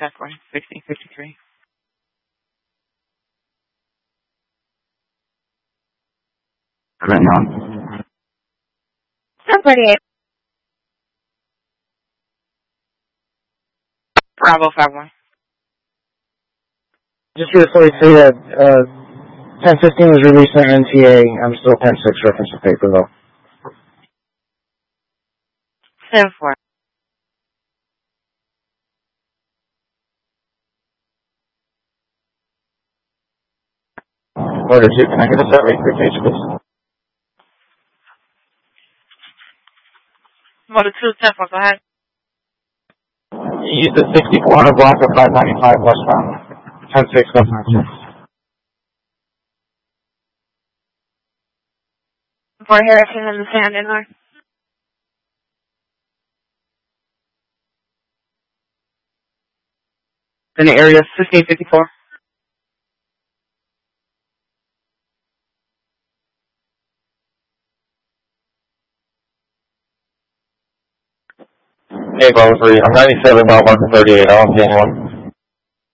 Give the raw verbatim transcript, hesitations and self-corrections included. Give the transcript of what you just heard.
ten four, sixteen fifty-three. Right now. ten forty-eight. Bravo five one. Just here before you say that, uh, ten fifteen was released on N T A. I'm still ten six reference to paper, though. ten four. Order two, can I get a set rate for page, please? Motor two, ten four, go ahead. Use the sixty-four hundred block of five ninety-five westbound. ten six, go ahead. For Harrison and the Sand in there. In the area, sixteen fifty-four. Hey, Bowen three. I'm ninety-seven, about one thirty-eight. I don't see anyone.